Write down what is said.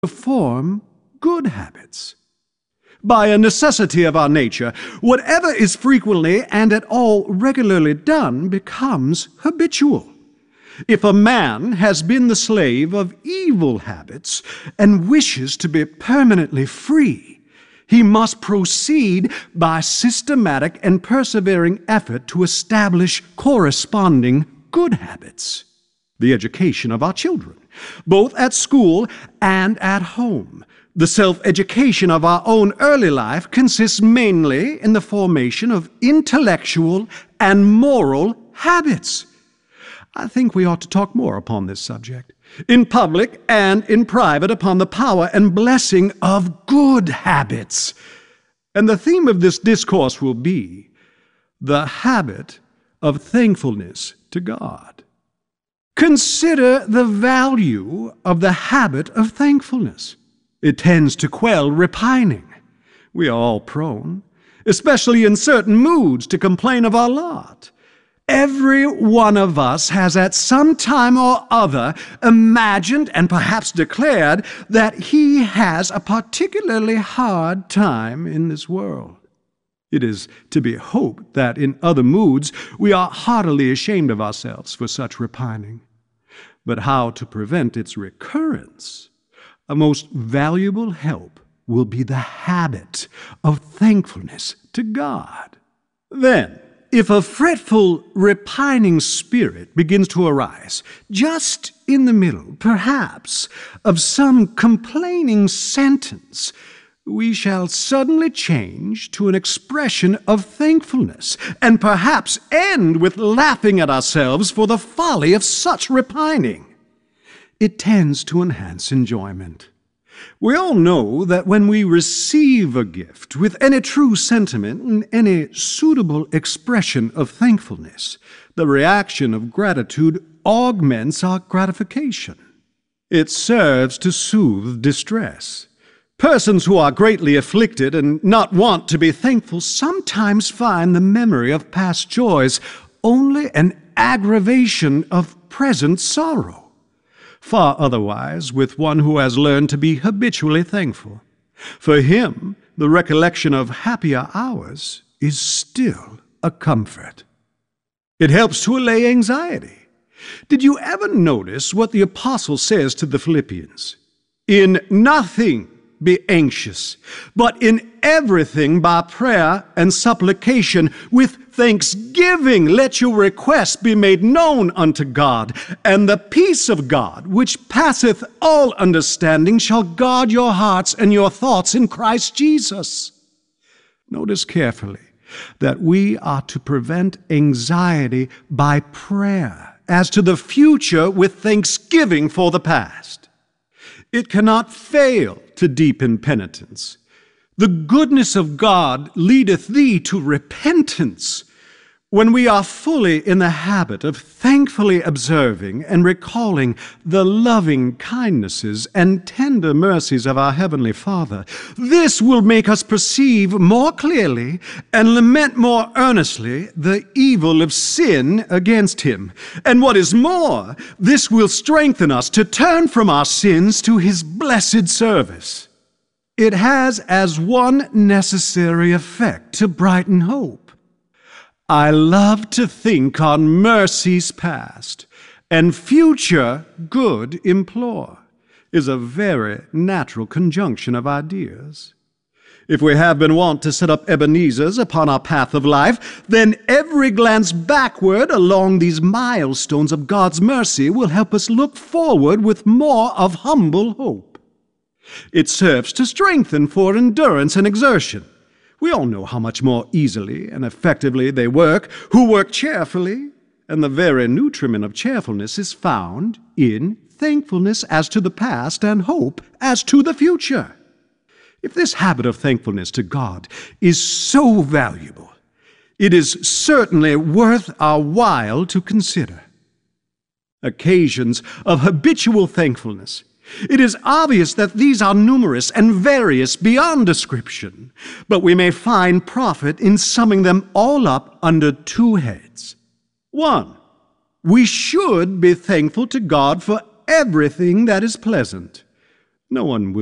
to form good habits. By a necessity of our nature, whatever is frequently and at all regularly done becomes habitual. If a man has been the slave of evil habits and wishes to be permanently free, he must proceed by systematic and persevering effort to establish corresponding good habits. The education of our children, both at school and at home, the self-education of our own early life consists mainly in the formation of intellectual and moral habits. I think we ought to talk more upon this subject, in public and in private, upon the power and blessing of good habits. And the theme of this discourse will be the habit of thankfulness to God. Consider the value of the habit of thankfulness. It tends to quell repining. We are all prone, especially in certain moods, to complain of our lot. Every one of us has at some time or other imagined and perhaps declared that he has a particularly hard time in this world. It is to be hoped that in other moods we are heartily ashamed of ourselves for such repining. But how to prevent its recurrence? A most valuable help will be the habit of thankfulness to God. Then, if a fretful, repining spirit begins to arise, just in the middle, perhaps, of some complaining sentence, we shall suddenly change to an expression of thankfulness, and perhaps end with laughing at ourselves for the folly of such repining. It tends to enhance enjoyment. We all know that when we receive a gift with any true sentiment and any suitable expression of thankfulness, the reaction of gratitude augments our gratification. It serves to soothe distress. Persons who are greatly afflicted and not wont to be thankful sometimes find the memory of past joys only an aggravation of present sorrow. Far otherwise with one who has learned to be habitually thankful. For him, the recollection of happier hours is still a comfort. It helps to allay anxiety. Did you ever notice what the apostle says to the Philippians? In nothing be anxious, but in everything by prayer and supplication with thanksgiving let your requests be made known unto God, and the peace of God, which passeth all understanding, shall guard your hearts and your thoughts in Christ Jesus. Notice carefully that we are to prevent anxiety by prayer as to the future with thanksgiving for the past. It cannot fail to deepen penitence. The goodness of God leadeth thee to repentance. When we are fully in the habit of thankfully observing and recalling the loving kindnesses and tender mercies of our Heavenly Father, this will make us perceive more clearly and lament more earnestly the evil of sin against Him. And what is more, this will strengthen us to turn from our sins to His blessed service. It has as one necessary effect to brighten hope. I love to think on mercies past, and future good implore, is a very natural conjunction of ideas. If we have been wont to set up Ebenezers upon our path of life, then every glance backward along these milestones of God's mercy will help us look forward with more of humble hope. It serves to strengthen for endurance and exertion. We all know how much more easily and effectively they work who work cheerfully, and the very nutriment of cheerfulness is found in thankfulness as to the past and hope as to the future. If this habit of thankfulness to God is so valuable, it is certainly worth our while to consider. Occasions of habitual thankfulness. It is obvious that these are numerous and various beyond description, but we may find profit in summing them all up under two heads. 1. We should be thankful to God for everything that is pleasant. No one